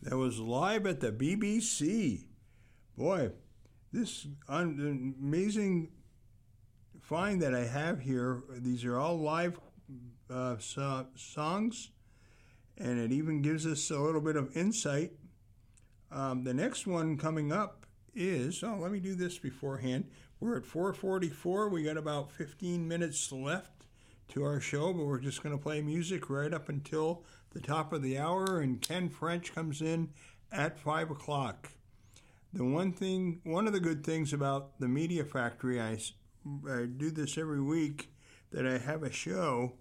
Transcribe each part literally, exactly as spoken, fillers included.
That was live at the B B C. Boy, this un- amazing find that I have here, these are all live uh, so- songs, and it even gives us a little bit of insight. Um, the next one coming up is, oh, let me do this beforehand. We're at four forty-four. We got about fifteen minutes left to our show, but we're just going to play music right up until the top of the hour, and Ken French comes in at five o'clock. The one thing, one of the good things about the Media Factory, I, I do this every week, that I have a show,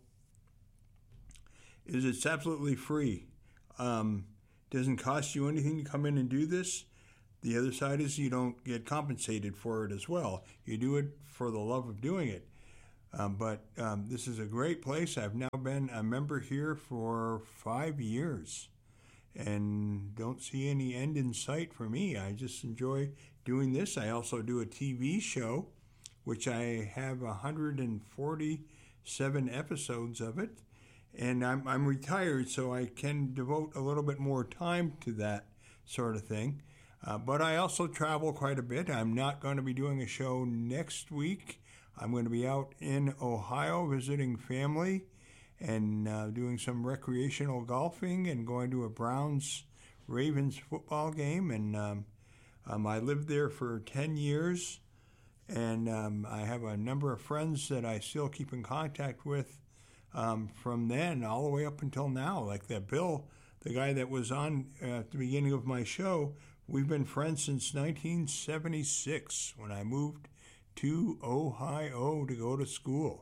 is it's absolutely free. Um, doesn't cost you anything to come in and do this. The other side is you don't get compensated for it as well. You do it for the love of doing it. Um, but um, this is a great place. I've now been a member here for five years and don't see any end in sight for me. I just enjoy doing this. I also do a T V show, which I have one hundred forty-seven episodes of it. And I'm, I'm retired, so I can devote a little bit more time to that sort of thing. Uh, but I also travel quite a bit. I'm not going to be doing a show next week. I'm going to be out in Ohio visiting family and uh, doing some recreational golfing and going to a Browns-Ravens football game. And um, um, I lived there for ten years, and um, I have a number of friends that I still keep in contact with um, from then all the way up until now. Like that Bill, the guy that was on uh, at the beginning of my show, we've been friends since nineteen seventy-six when I moved to Ohio to go to school.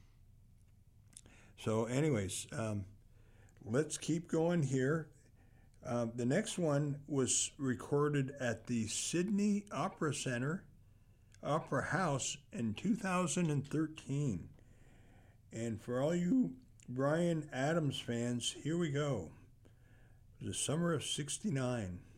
So anyways, um, let's keep going here. Uh, the next one was recorded at the Sydney Opera Center, Opera House in two thousand thirteen. And for all you Bryan Adams fans, here we go. It was the summer of sixty-nine.